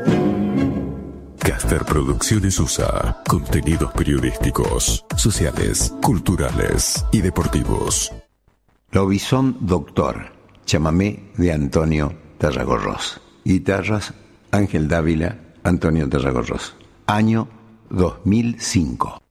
Caster Producciones USA. Contenidos periodísticos, sociales, culturales y deportivos. Lobizón Doctor, chamamé de Antonio Tarragorros. Guitarras, Ángel Dávila, Antonio Tarragorros. Año 2005.